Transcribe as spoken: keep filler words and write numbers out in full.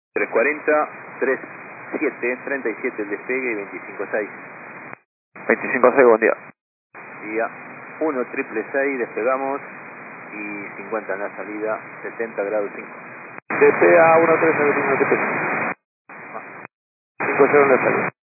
tres cuarenta, treinta y siete, treinta y siete el despegue y veinticinco seis. veinticinco seis, buen día. Día uno triple seis, despegamos y cincuenta en la salida, setenta grados cinco. D P A uno tres nueve uno T P. cinco cero en la salida.